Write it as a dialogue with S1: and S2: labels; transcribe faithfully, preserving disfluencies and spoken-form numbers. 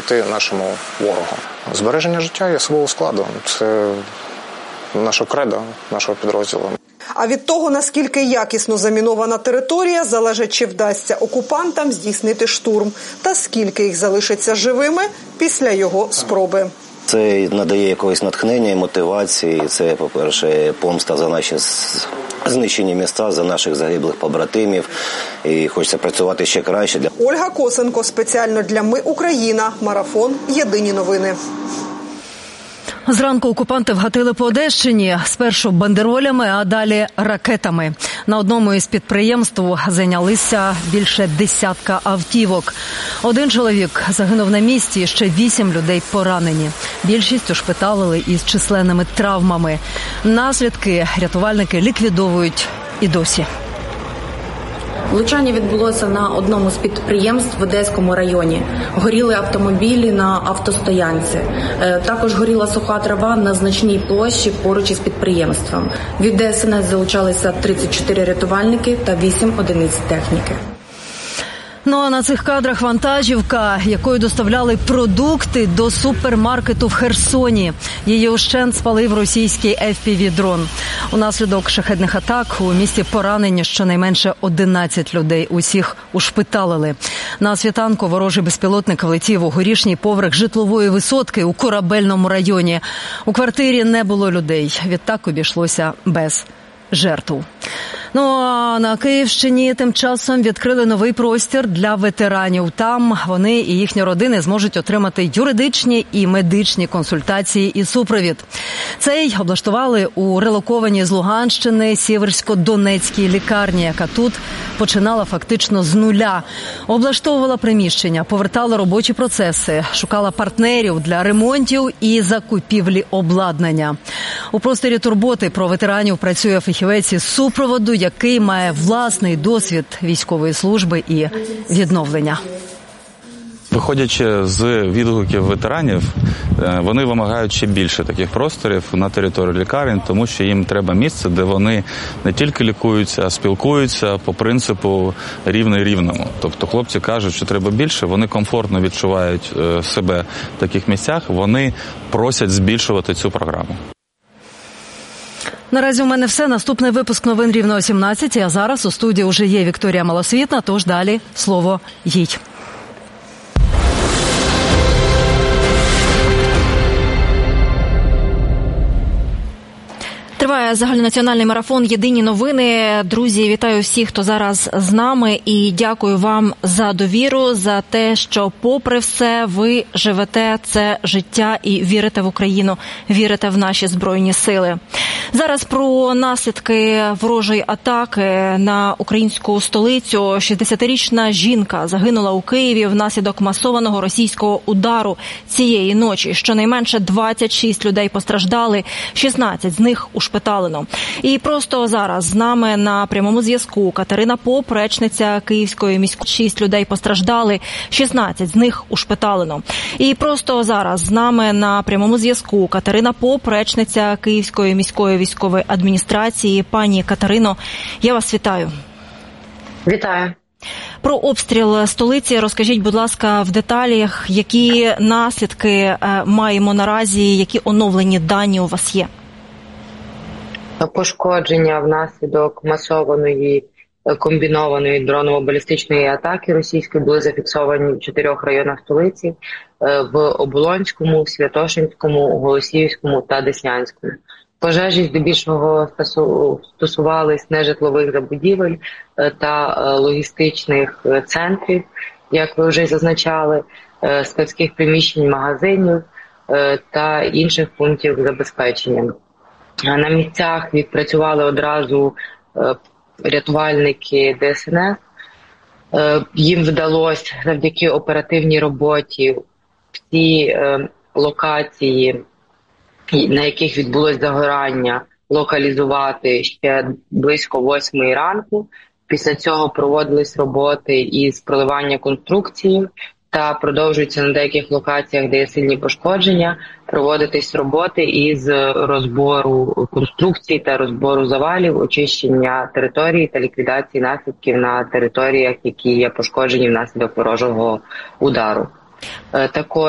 S1: пройти нашому ворогу. Збереження життя і особового складу – це наша кредо, нашого підрозділу.
S2: А від того, наскільки якісно замінована територія, залежить, чи вдасться окупантам здійснити штурм, та скільки їх залишиться живими після його спроби.
S3: Це надає якогось натхнення і мотивації. Це, по-перше, помста за наші знищені міста, за наших загиблих побратимів. І хочеться працювати ще краще.
S2: Ольга Косенко, спеціально для «Ми Україна», марафон «Єдині новини».
S4: Зранку окупанти вгатили по Одещині, спершу бандеролями, а далі ракетами. На одному із підприємств зайнялися більше десятка автівок. Один чоловік загинув на місці, ще вісім людей поранені. Більшість ушпиталили із численними травмами. Наслідки рятувальники ліквідовують і досі.
S5: Влучання відбулося на одному з підприємств в Одеському районі. Горіли автомобілі на автостоянці. Також горіла суха трава на значній площі поруч із підприємством. Від ДСНС залучалися тридцять чотири рятувальники та вісім одиниць техніки.
S4: Ну а на цих кадрах вантажівка, якою доставляли продукти до супермаркету в Херсоні. Її ущент спалив російський еф пі ві-дрон. Унаслідок шахедних атак у місті поранені щонайменше одинадцять людей. Усіх ушпиталили. На світанку ворожий безпілотник влетів у горішній поверх житлової висотки у Корабельному районі. У квартирі не було людей. Відтак обійшлося без жертв. Ну а на Київщині тим часом відкрили новий простір для ветеранів. Там вони і їхні родини зможуть отримати юридичні і медичні консультації і супровід. Цей облаштували у релокованій з Луганщини Сіверсько-Донецькій лікарні, яка тут починала фактично з нуля. Облаштовувала приміщення, повертала робочі процеси, шукала партнерів для ремонтів і закупівлі обладнання. У просторі турботи про ветеранів працює фахівець із супроводу, який має власний досвід військової служби і відновлення.
S6: Виходячи з відгуків ветеранів, вони вимагають ще більше таких просторів на території лікарень, тому що їм треба місце, де вони не тільки лікуються, а спілкуються по принципу рівний рівному. Тобто хлопці кажуть, що треба більше, вони комфортно відчувають себе в таких місцях, вони просять збільшувати цю програму.
S4: Наразі у мене все. Наступний випуск новин рівно о сімнадцятій, а зараз у студії вже є Вікторія Малосвітна, тож далі слово їй.
S7: Триває загальнонаціональний марафон «Єдині новини». Друзі, вітаю всіх, хто зараз з нами, і дякую вам за довіру, за те, що попри все ви живете це життя і вірите в Україну, вірите в наші Збройні сили. Зараз про наслідки ворожої атаки на українську столицю. шістдесятирічна жінка загинула у Києві внаслідок масованого російського удару цієї ночі. Щонайменше двадцять шість людей постраждали, шістнадцять з них ушпиталено. І просто зараз з нами на прямому зв'язку Катерина Поп, речниця Київської міської. Шість людей постраждали, шістнадцять з них ушпиталено. І просто зараз з нами на прямому зв'язку Катерина Поп, речниця Київської міської військової адміністрації. Пані Катерино, я вас вітаю.
S5: Вітаю.
S7: Про обстріл столиці розкажіть, будь ласка, в деталях, які наслідки маємо наразі, які оновлені дані у вас є?
S8: Пошкодження внаслідок масованої комбінованої дроново-балістичної атаки російської були зафіксовані в чотирьох районах столиці – в Оболонському, Святошинському, Голосіївському та Деснянському. Пожежі здебільшого стосувались нежитлових забудівель та логістичних центрів, як ви вже зазначали, складських приміщень, магазинів та інших пунктів забезпечення. На місцях відпрацювали одразу рятувальники Де Ес Ен Ес. Їм вдалося завдяки оперативній роботі всі локації, на яких відбулось загорання, локалізувати ще близько восьмої ранку. Після цього проводились роботи із проливання конструкції та продовжуються на деяких локаціях, де є сильні пошкодження, проводитись роботи із розбору конструкцій та розбору завалів, очищення території та ліквідації наслідків на територіях, які є пошкоджені внаслідок ворожого удару. Також